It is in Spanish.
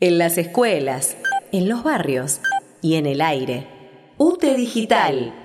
en las escuelas, en los barrios y en el aire. UTE Digital.